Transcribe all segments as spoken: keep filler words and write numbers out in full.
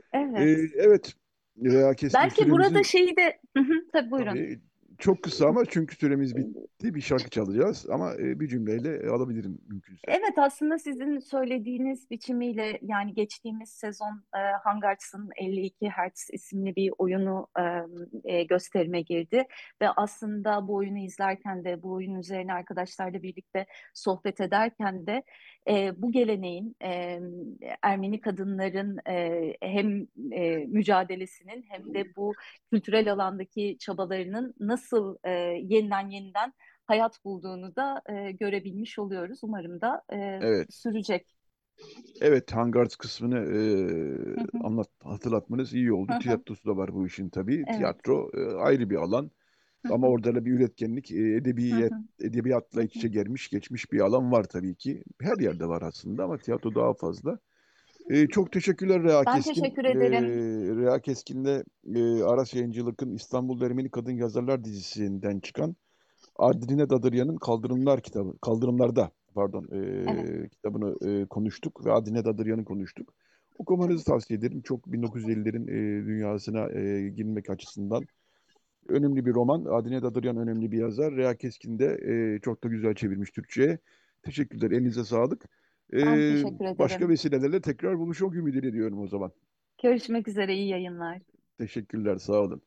Ee, Evet. evet, Rea keskin Belki burada süremizi şeyi de Hı hı, tabii buyurun. tabii çok kısa ama çünkü süremiz bitti. Bir şarkı çalacağız ama e, bir cümleyle alabilirim mümkünse. Evet, aslında sizin söylediğiniz biçimiyle yani geçtiğimiz sezon e, Hogwarts'ın elli iki Hertz isimli bir oyunu e, e, gösterime girdi ve aslında bu oyunu izlerken de bu oyun üzerine arkadaşlarla birlikte sohbet ederken de e, bu geleneğin e, Ermeni kadınların e, hem e, mücadelesinin hem de bu kültürel alandaki çabalarının nasıl e, yeniden yeniden hayat bulduğunu da e, görebilmiş oluyoruz. Umarım da e, Evet. sürecek. Evet, Hangars kısmını Hı e, hı, anlat, hatırlatmanız iyi hı oldu. hı. Tiyatrosu da var bu işin tabii. Evet. Tiyatro e, ayrı bir alan. Hı Ama hı, orada da bir üretkenlik, e, hı edebiyat, hı, edebiyatla hı iç hı. içe gelmiş, geçmiş bir alan var tabii ki. Her yerde var aslında ama tiyatro daha fazla. E, çok teşekkürler Reha Ben Keskin. teşekkür E, ederim. Reha Keskin'le e, Aras Yayıncılık'ın İstanbul Ermeni Kadın Yazarlar dizisinden çıkan Ardine Dadıryan'ın Kaldırımlar kitabı, Kaldırımlarda pardon Evet. e, kitabını e, konuştuk ve Ardine Dadıryan'ı konuştuk. Okumanızı tavsiye ederim. Çok bin dokuz yüz ellilerin e, dünyasına e, girmek açısından önemli bir roman. Adine Dadıryan önemli bir yazar. Reha Keskin de e, çok da güzel çevirmiş Türkçe'ye. Teşekkürler. Elinize sağlık. E, Ben teşekkür Başka ederim. vesilelerle tekrar buluşmak ümidiyle diyorum o zaman. Görüşmek üzere. İyi yayınlar. Teşekkürler. Sağ olun.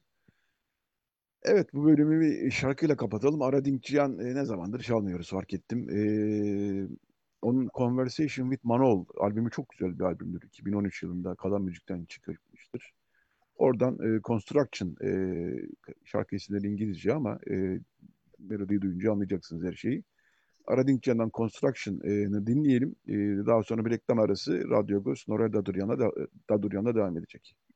Evet, bu bölümü bir şarkıyla kapatalım. Ara Dinkçiyan e, ne zamandır çalmıyoruz fark ettim. E, onun Conversation with Manol albümü çok güzel bir albümdür. iki bin on üç yılında Kalan Müzik'ten çıkmıştır. Oradan e, Construction e, şarkı isimleri İngilizce ama e, melodiyi duyunca anlayacaksınız her şeyi. Ara Dinkçiyan'dan Construction'ı dinleyelim. E, daha sonra bir reklam arası Radyo Agos Noray Daduryan'la da, Daduryan'la devam edecek.